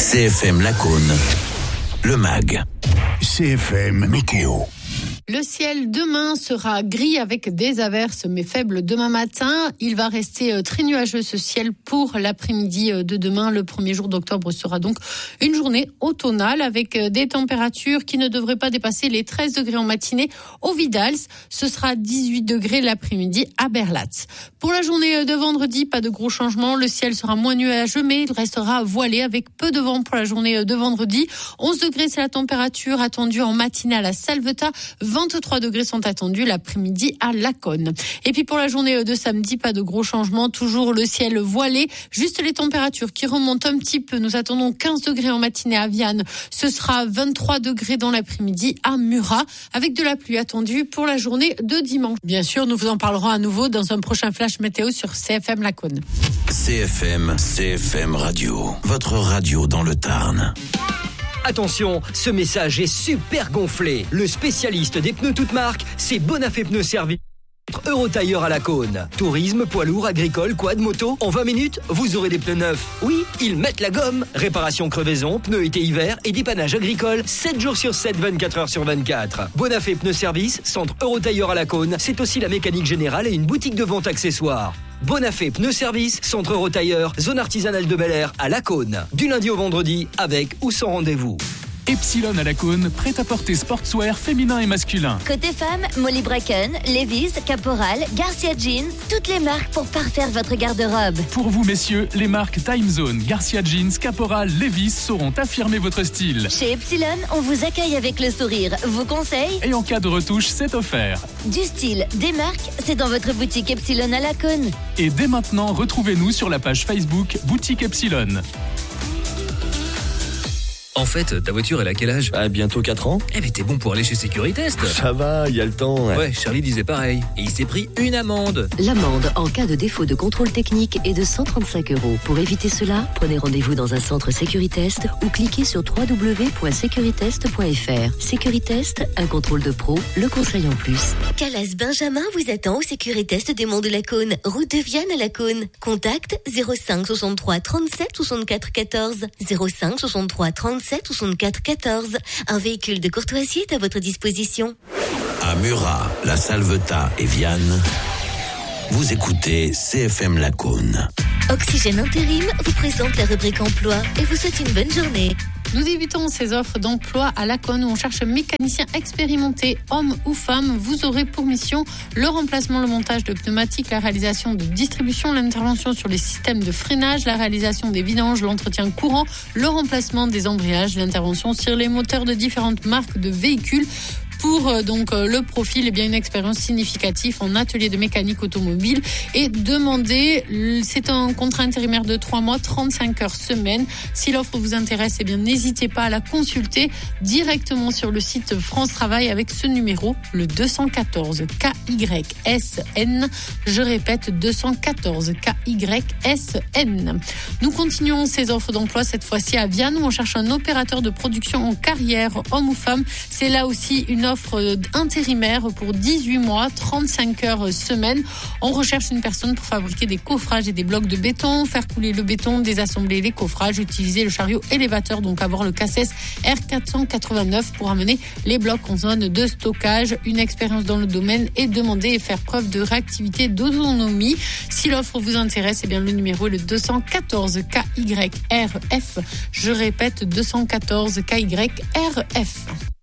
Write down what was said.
CFM Lacaune, le MAG. CFM Météo. Le ciel demain sera gris avec des averses mais faibles demain matin. Il va rester très nuageux ce ciel pour l'après-midi de demain. Le 1er jour d'octobre sera donc une journée automnale avec des températures qui ne devraient pas dépasser les 13 degrés en matinée au Vidals. Ce sera 18 degrés l'après-midi à Berlatz. Pour la journée de vendredi, pas de gros changements. Le ciel sera moins nuageux mais il restera voilé avec peu de vent pour la journée de vendredi. 11 degrés, c'est la température attendue en matinée à la Salvetat. 23 degrés sont attendus l'après-midi à Lacaune. Et puis pour la journée de samedi, pas de gros changements. Toujours le ciel voilé. Juste les températures qui remontent un petit peu. Nous attendons 15 degrés en matinée à Vianne. Ce sera 23 degrés dans l'après-midi à Murat. Avec de la pluie attendue pour la journée de dimanche. Bien sûr, nous vous en parlerons à nouveau dans un prochain flash météo sur CFM Lacaune. CFM Radio. Votre radio dans le Tarn. Attention, ce message est super gonflé. Le spécialiste des pneus toutes marques, c'est Bonafé Pneus Service. Eurotailleur à Lacaune. Tourisme, poids lourd, agricole, quad, moto. En 20 minutes, vous aurez des pneus neufs. Oui, ils mettent la gomme. Réparation crevaison, pneus été-hiver et dépannage agricole. 7 jours sur 7, 24 heures sur 24. Bonafé Pneus Service, centre Eurotailleur à Lacaune. C'est aussi la mécanique générale et une boutique de vente accessoires. Bonafé Pneus Service, centre Eurotailleur, zone artisanale de Bel-Air à Lacaune. Du lundi au vendredi, avec ou sans rendez-vous. Epsilon à Lacaune, prêt-à-porter sportswear féminin et masculin. Côté femme, Molly Bracken, Levi's, Caporal, Garcia Jeans, toutes les marques pour parfaire votre garde-robe. Pour vous messieurs, les marques Time Zone, Garcia Jeans, Caporal, Levi's sauront affirmer votre style. Chez Epsilon, on vous accueille avec le sourire, vos conseils. Et en cas de retouche, c'est offert. Du style, des marques, c'est dans votre boutique Epsilon à Lacaune. Et dès maintenant, retrouvez-nous sur la page Facebook Boutique Epsilon. En fait, ta voiture, elle a quel âge ? Bientôt 4 ans. Eh mais t'es bon pour aller chez Sécuritest. Ça va, il y a le temps. Ouais, Charlie disait pareil. Et il s'est pris une amende. L'amende en cas de défaut de contrôle technique est de 135 €. Pour éviter cela, prenez rendez-vous dans un centre Sécuritest ou cliquez sur www.securitest.fr. Sécuritest, un contrôle de pro, le conseil en plus. Calas Benjamin vous attend au Sécuritest des Monts de Lacaune, route de Vianne à Lacaune. Contact 05 63 37 64 14. 05 63 37 64 14. Un véhicule de courtoisie est à votre disposition. À Murat, la Salvetat et Vianne, vous écoutez CFM Lacaune. Oxygène Intérim vous présente la rubrique emploi et vous souhaite une bonne journée. Nous débutons ces offres d'emploi à Lacaune où on cherche un mécanicien expérimenté, homme ou femme. Vous aurez pour mission le remplacement, le montage de pneumatiques, la réalisation de distribution, l'intervention sur les systèmes de freinage, la réalisation des vidanges, l'entretien courant, le remplacement des embrayages, l'intervention sur les moteurs de différentes marques de véhicules. Pour le profil, une expérience significative en atelier de mécanique automobile est demandée. C'est un contrat intérimaire de 3 mois, 35 heures semaine. Si l'offre vous intéresse, n'hésitez pas à la consulter directement sur le site France Travail avec ce numéro, le 214 KYSN. Je répète, 214 KYSN. Nous continuons ces offres d'emploi cette fois-ci à Vianne où on cherche un opérateur de production en carrière, homme ou femme. C'est là aussi une offre intérimaire pour 18 mois, 35 heures semaine. On recherche une personne pour fabriquer des coffrages et des blocs de béton, faire couler le béton, désassembler les coffrages, utiliser le chariot élévateur, donc avoir le CACES R489 pour amener les blocs en zone de stockage, une expérience dans le domaine et demander et faire preuve de réactivité, d'autonomie. Si l'offre vous intéresse, le numéro est le 214 KYRF. Je répète, 214 KYRF.